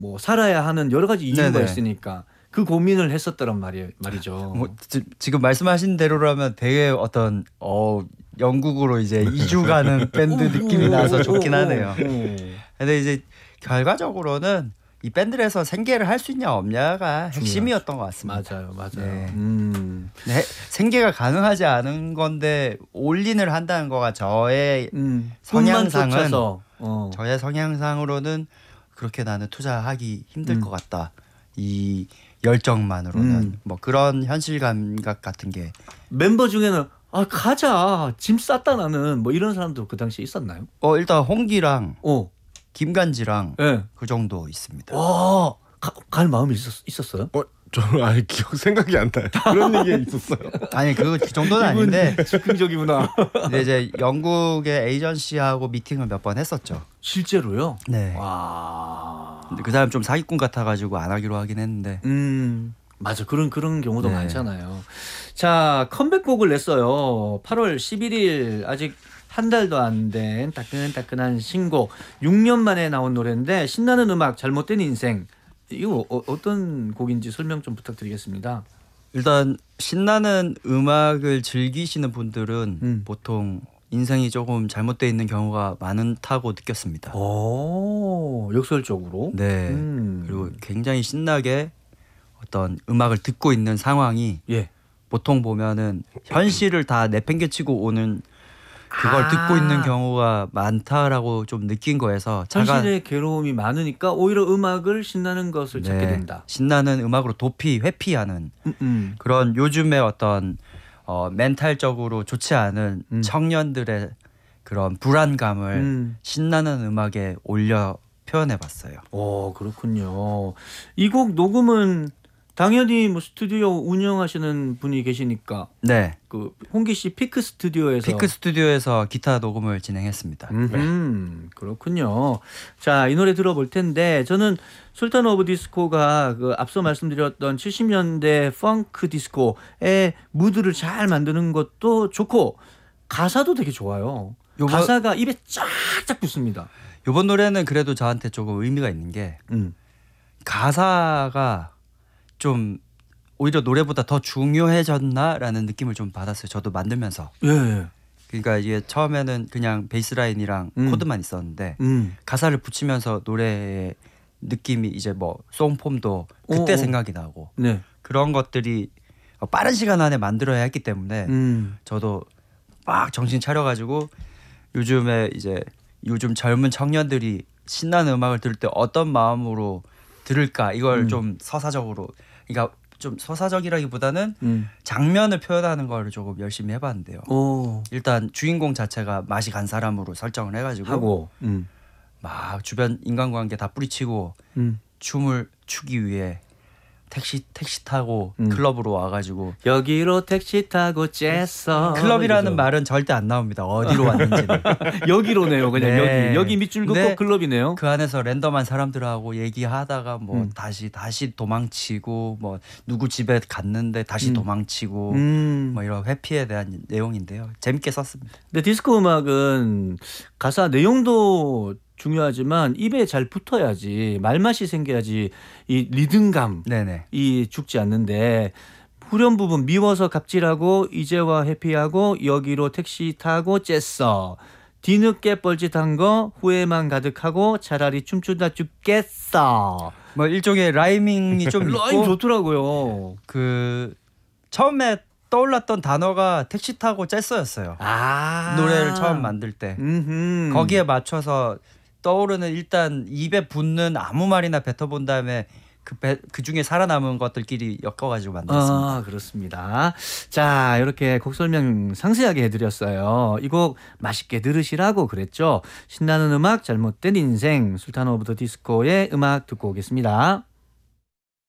뭐 살아야 하는 여러 가지 이유가 네네. 있으니까 그 고민을 했었더란 말이죠. 뭐 지금 말씀하신 대로라면 되게 어떤 영국으로 이제 이주 가는 밴드 느낌이 나서 좋긴 하네요. 근데 이제 결과적으로는 이 밴드에서 생계를 할 수 있냐 없냐가 핵심이었던 것 같습니다. 맞아요. 네. 네, 생계가 가능하지 않은 건데 올인을 한다는 거가 저의 성향상은 저의 성향상으로는 그렇게 나는 투자하기 힘들 것 같다. 이 열정만으로는 뭐 그런 현실 감각 같은 게 멤버 중에는 가자 짐 쌌다 나는 뭐 이런 사람도 그 당시에 있었나요? 일단 홍기랑 김간지랑 네. 그 정도 있습니다. 와, 갈 마음이 있었어요? 저는 아예 생각이 안 나요. 그런 얘기가 있었어요. 아니 그 정도는 아닌데 즉흥적이구나. 근데 이제 영국의 에이전시하고 미팅을 몇 번 했었죠. 실제로요? 네. 와. 근데 그 사람 좀 사기꾼 같아가지고 안 하기로 하긴 했는데. 맞아. 그런 경우도 네. 많잖아요. 자, 컴백곡을 냈어요. 8월 11일 아직 한 달도 안 된 따끈따끈한 신곡. 6년 만에 나온 노래인데 신나는 음악 잘못된 인생. 이거 어떤 곡인지 설명 좀 부탁드리겠습니다. 일단 신나는 음악을 즐기시는 분들은 보통 인생이 조금 잘못되어 있는 경우가 많다고 느꼈습니다. 역설적으로. 네. 그리고 굉장히 신나게 어떤 음악을 듣고 있는 상황이 보통 보면은 현실을 다 내팽개치고 오는 그걸 듣고 있는 경우가 많다라고 좀 느낀 거에서 현실의 괴로움이 많으니까 오히려 음악을 신나는 것을 찾게 된다. 신나는 음악으로 회피하는 그런 요즘의 어떤 멘탈적으로 좋지 않은 청년들의 그런 불안감을 신나는 음악에 올려 표현해봤어요. 그렇군요. 이 곡 녹음은 당연히 뭐 스튜디오 운영하시는 분이 계시니까 네. 그 홍기 씨 피크 스튜디오에서 기타 녹음을 진행했습니다. 그렇군요. 자, 이 노래 들어볼 텐데 저는 술탄 오브 디스코가 그 앞서 말씀드렸던 70년대 펑크 디스코의 무드를 잘 만드는 것도 좋고 가사도 되게 좋아요. 가사가 입에 쫙쫙 붙습니다. 이번 노래는 그래도 저한테 조금 의미가 있는 게 가사가 좀 오히려 노래보다 더 중요해졌나라는 느낌을 좀 받았어요. 저도 만들면서. 예. 그러니까 이게 처음에는 그냥 베이스라인이랑 코드만 있었는데 가사를 붙이면서 노래의 느낌이 이제 뭐 송폼도 그때 생각이 나고 그런 것들이 빠른 시간 안에 만들어야 했기 때문에 저도 막 정신 차려가지고 요즘 젊은 청년들이 신나는 음악을 들을 때 어떤 마음으로 들을까 이걸 좀 서사적으로 그러니까 좀 서사적이라기보다는 장면을 표현하는 걸 조금 열심히 해봤는데요. 일단 주인공 자체가 맛이 간 사람으로 설정을 해가지고 막 주변 인간관계 다 뿌리치고 춤을 추기 위해 택시 타고 클럽으로 와가지고 여기로 택시 타고 쬐어. 클럽이라는 말은 절대 안 나옵니다. 어디로 왔는지는. 여기로네요. 그냥 여기 밑줄 긋고 클럽이네요. 그 안에서 랜덤한 사람들하고 얘기하다가 뭐 다시 도망치고 뭐 누구 집에 갔는데 다시 도망치고 뭐 이런 회피에 대한 내용인데요. 재밌게 썼습니다. 근데 디스코 음악은 가사 내용도 중요하지만 입에 잘 붙어야지 말맛이 생겨야지 이 리듬감 이 죽지 않는데 후렴 부분 미워서 갑질하고 이제와 회피하고 여기로 택시 타고 쬐어 뒤늦게 뻘짓한 거 후회만 가득하고 차라리 춤추다 죽겠어. 뭐 일종의 라이밍이 좀 있고 라임 좋더라고요. 그 처음에 떠올랐던 단어가 택시 타고 쬐어였어요. 노래를 처음 만들 때 거기에 맞춰서 떠오르는 일단 입에 붙는 아무 말이나 뱉어본 다음에 그 중에 살아남은 것들끼리 엮어가지고 만들었습니다. 그렇습니다. 자, 이렇게 곡 설명 상세하게 해드렸어요. 이 곡 맛있게 들으시라고 그랬죠. 신나는 음악 잘못된 인생 술탄 오브 더 디스코의 음악 듣고 오겠습니다.